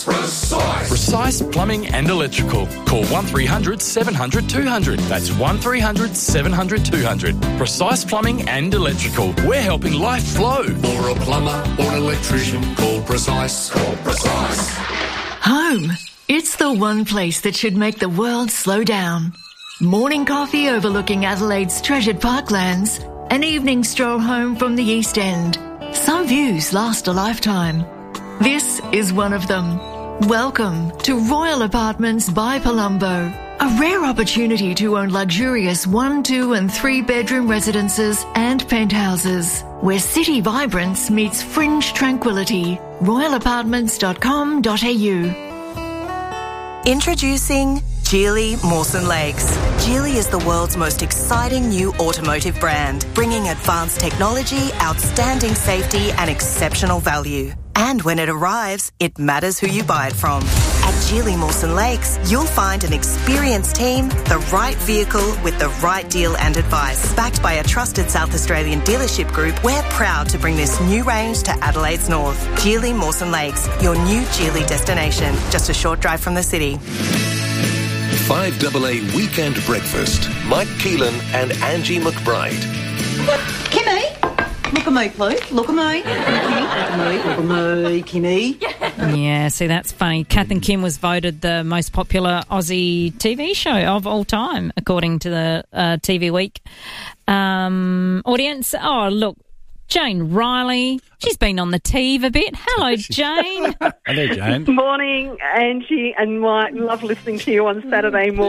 Precise Plumbing and Electrical. Call 1300 700 200. That's 1300 700 200. Precise Plumbing and Electrical. We're helping life flow. For a plumber or an electrician, call Precise. Call Precise. Home. It's the one place that should make the world slow down. Morning coffee overlooking Adelaide's treasured parklands. An evening stroll home from the East End. Some views last a lifetime. This is one of them. Welcome to Royal Apartments by Palumbo. A rare opportunity to own luxurious 1, 2 and 3 bedroom residences and penthouses, where city vibrance meets fringe tranquility. royalapartments.com.au. Introducing Geely Mawson Lakes. Geely is the world's most exciting new automotive brand, bringing advanced technology, outstanding safety and exceptional value. And when it arrives, it matters who you buy it from. At Geely Mawson Lakes, you'll find an experienced team, the right vehicle with the right deal and advice. Backed by a trusted South Australian dealership group, we're proud to bring this new range to Adelaide's north. Geely Mawson Lakes, your new Geely destination. Just a short drive from the city. 5AA Weekend Breakfast. Mike Keelan and Angie McBride. Kimmy, look at me, please. Look at me. Look at me, Kimmy. Yeah, see, that's funny. Kath and Kim was voted the most popular Aussie TV show of all time, according to the TV Week audience. Oh, look, Jane Riley. She's been on the TV a bit. Hello, Jane. Hello, Jane. Morning, Angie and Mike. Love listening to you on Saturday morning.